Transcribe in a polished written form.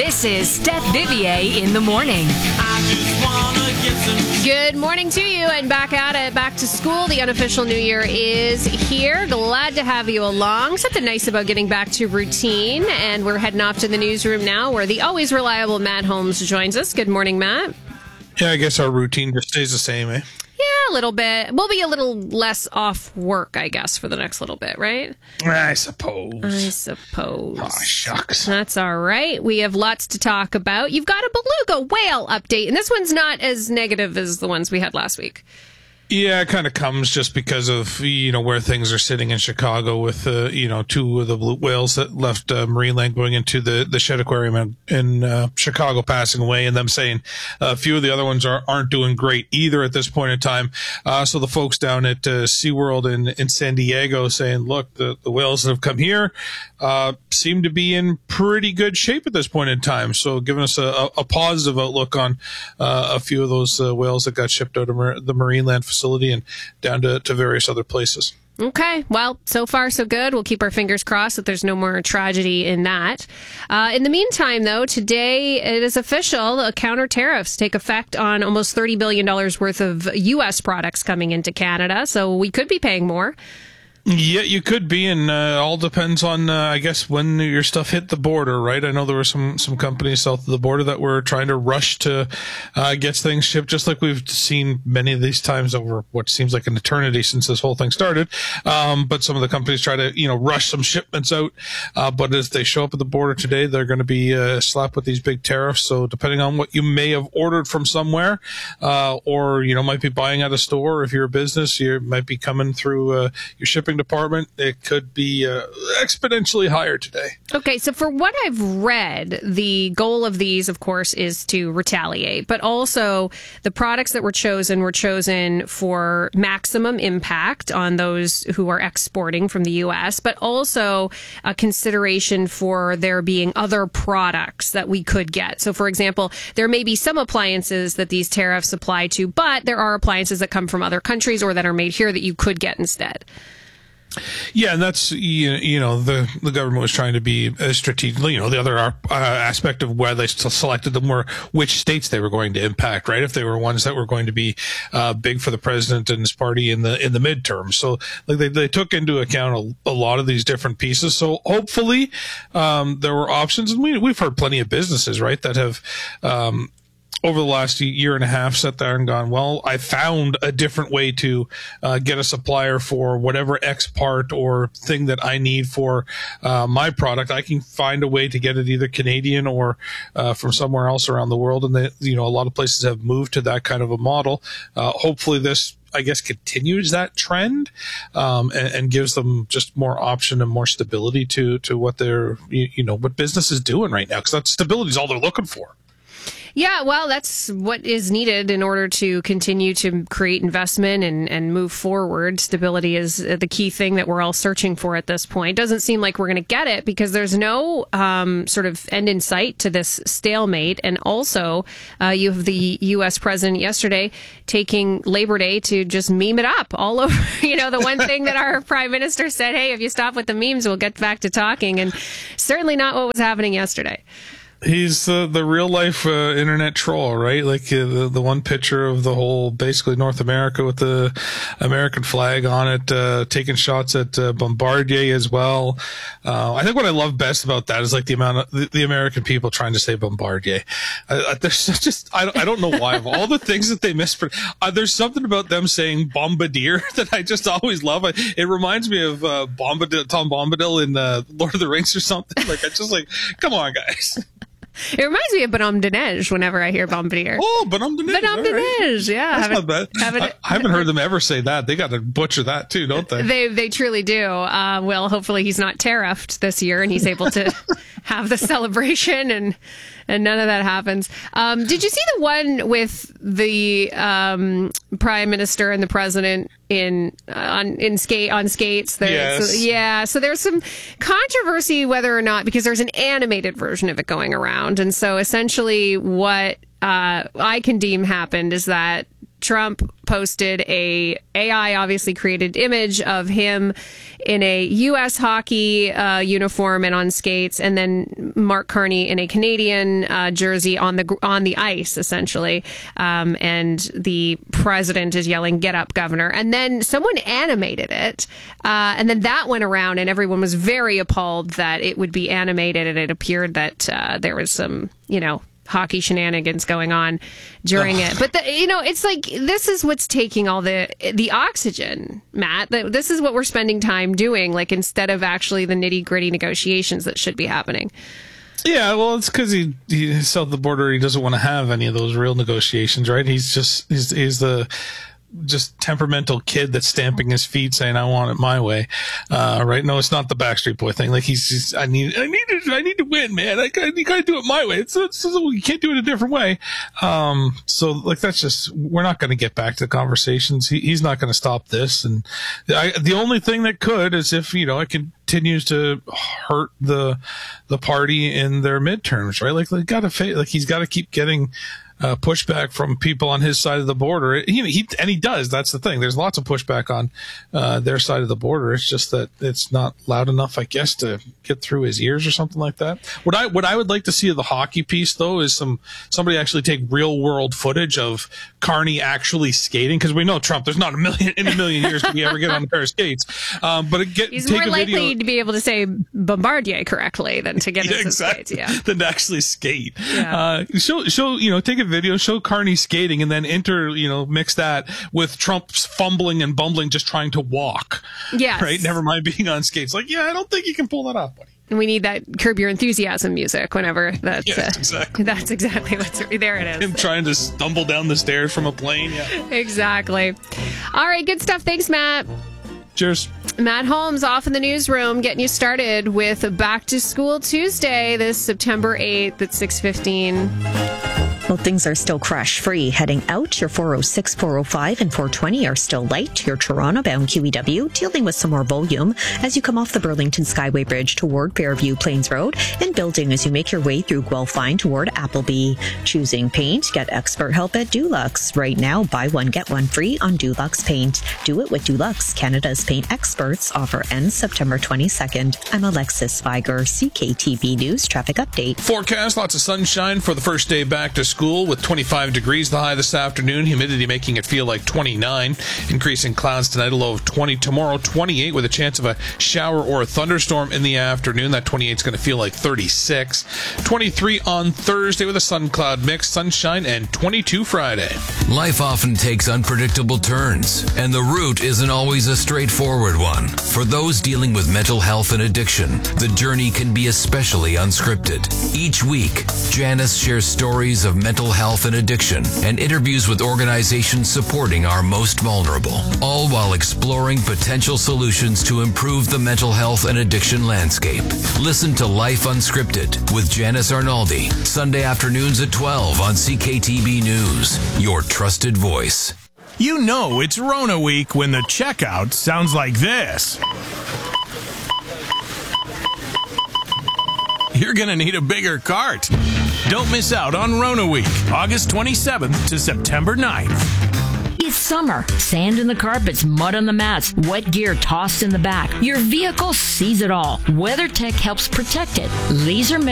This is Steph Vivier in the morning. Good morning to you, and back at it, back to school. The unofficial new year is here. Glad to have you along. Something nice about getting back to routine, and we're heading off to the newsroom now where the always reliable Matt Holmes joins us. Good morning, Matt. Yeah, I guess our routine just stays the same, eh? Yeah, a little bit. We'll be a little less off work, I guess, for the next little bit, right? I suppose. Oh, shucks. That's all right. We have lots to talk about. You've got a beluga whale update, and this one's not as negative as the ones we had last week. Yeah, it kind of comes just because of, where things are sitting in Chicago with, two of the blue whales that left Marineland going into the Shed Aquarium in Chicago passing away, and them saying a few of the other ones aren't doing great either at this point in time. So the folks down at SeaWorld in San Diego saying, look, the whales that have come here seem to be in pretty good shape at this point in time. So giving us a positive outlook on a few of those whales that got shipped out of the Marineland facility and down to various other places. Okay, well, so far so good. We'll keep our fingers crossed that there's no more tragedy in that. In the meantime, though, today it is official. Counter tariffs take effect on almost $30 billion worth of U.S. products coming into Canada, so we could be paying more. Yeah, you could be, and all depends on, I guess, when your stuff hit the border, right? I know there were some companies south of the border that were trying to rush to get things shipped, just like we've seen many of these times over what seems like an eternity since this whole thing started. But some of the companies try to, rush some shipments out. But as they show up at the border today, they're going to be slapped with these big tariffs. So depending on what you may have ordered from somewhere, or, might be buying at a store, if you're a business, you might be coming through your shipping department, it could be exponentially higher today. Okay, so for what I've read, the goal of these, of course, is to retaliate, but also the products that were chosen for maximum impact on those who are exporting from the U.S., but also a consideration for there being other products that we could get. So, for example, there may be some appliances that these tariffs apply to, but there are appliances that come from other countries or that are made here that you could get instead. Yeah, and that's, the government was trying to be strategic. The other aspect of why they selected them were which states they were going to impact, right? If they were ones that were going to be big for the president and his party in the midterms. So they took into account a lot of these different pieces. So hopefully there were options. And we've heard plenty of businesses, right, that have over the last year and a half sat there and gone, well, I found a different way to get a supplier for whatever X part or thing that I need for my product. I can find a way to get it either Canadian or from somewhere else around the world. And a lot of places have moved to that kind of a model. Hopefully this, I guess, continues that trend and gives them just more option and more stability to what they're, what business is doing right now. Because that stability is all they're looking for. Yeah, well, that's what is needed in order to continue to create investment and move forward. Stability is the key thing that we're all searching for at this point. Doesn't seem like we're going to get it because there's no sort of end in sight to this stalemate. And also, you have the U.S. president yesterday taking Labor Day to just meme it up all over. The one thing that our prime minister said, hey, if you stop with the memes, we'll get back to talking. And certainly not what was happening yesterday. He's the real life internet troll, right? Like the one picture of the whole basically North America with the American flag on it, taking shots at Bombardier as well. I think what I love best about that is like the amount of the American people trying to say Bombardier. There's just I don't know why of all the things that they miss. There's something about them saying Bombardier that I just always love. It reminds me of Tom Bombadil in Lord of the Rings or something. Like it's just like, come on, guys. It reminds me of Bonhomme de Neige whenever I hear Bombardier. Oh, Bonhomme de Neige. Bonhomme de Neige, yeah. That's not bad. I haven't heard them ever say that. They got to butcher that too, don't they? They truly do. Well, hopefully he's not tariffed this year and he's able to have the celebration and none of that happens. Did you see the one with the prime minister and the president on skates? Yes. So there's some controversy whether or not, because there's an animated version of it going around. And so essentially what I can deem happened is that Trump posted a AI obviously created image of him in a U.S. hockey uniform and on skates, and then Mark Carney in a Canadian jersey on the ice, essentially. And the president is yelling, "Get up, governor!" And then someone animated it, and then that went around, and everyone was very appalled that it would be animated, and it appeared that there was some, hockey shenanigans going on during it. But it's like, this is what's taking all the oxygen, Matt. This is what we're spending time doing, like, instead of actually the nitty gritty negotiations that should be happening. Yeah, well, it's because he south of the border, he doesn't want to have any of those real negotiations, right? He's the just temperamental kid that's stamping his feet saying, "I want it my way." Right? No, it's not the Backstreet Boy thing. Like, he's just, I need to win, man. You gotta do it my way. You can't do it a different way. So like, that's just, we're not going to get back to the conversations. He's not going to stop this. And the only thing that could is if, it continues to hurt the party in their midterms, right? Like, he's got to keep getting pushback from people on his side of the border. He does. That's the thing. There's lots of pushback on their side of the border. It's just that it's not loud enough, I guess, to get through his ears or something like that. What I would like to see of the hockey piece, though, is somebody actually take real world footage of Carney actually skating, because we know Trump, there's not in a million years could we ever get on a pair of skates. But he's more likely to be able to say Bombardier correctly than to get into skates. Yeah, than to actually skate. Yeah. Show take a video, show Carney skating, and then mix that with Trump's fumbling and bumbling just trying to walk. Yes. Right? Never mind being on skates. Like, I don't think you can pull that off, buddy. And we need that Curb Your Enthusiasm music whenever that's... Yes, exactly. That's exactly what's... There it is. Him trying to stumble down the stairs from a plane. Yeah. Exactly. All right, good stuff. Thanks, Matt. Cheers. Matt Holmes off in the newsroom, getting you started with Back to School Tuesday, this September 8th at 6:15. Well, things are still crash-free. Heading out, your 406, 405, and 420 are still light. Your Toronto-bound QEW dealing with some more volume as you come off the Burlington Skyway Bridge toward Fairview Plains Road, and building as you make your way through Guelph Vine toward Appleby. Choosing paint? Get expert help at Dulux. Right now, buy one, get one free on Dulux Paint. Do it with Dulux, Canada's paint experts. Offer ends September 22nd. I'm Alexis Viger, CKTV News Traffic Update. Forecast, lots of sunshine for the first day back to school with 25 degrees the high this afternoon. Humidity making it feel like 29. Increasing clouds tonight, a low of 20. Tomorrow, 28 with a chance of a shower or a thunderstorm in the afternoon. That 28 is going to feel like 36. 23 on Thursday with a sun cloud mix, sunshine, and 22 Friday. Life often takes unpredictable turns, and the route isn't always a straightforward one. For those dealing with mental health and addiction, the journey can be especially unscripted. Each week, Janice shares stories of mental health and addiction and interviews with organizations supporting our most vulnerable, all while exploring potential solutions to improve the mental health and addiction landscape. Listen to Life Unscripted with Janice Arnaldi, Sunday afternoons at 12 on CKTB News, your trusted voice. You know it's Rona week when the checkout sounds like this. You're going to need a bigger cart. Don't miss out on Rona Week, August 27th to September 9th. It's summer. Sand in the carpets, mud on the mats, wet gear tossed in the back. Your vehicle sees it all. WeatherTech helps protect it. Laser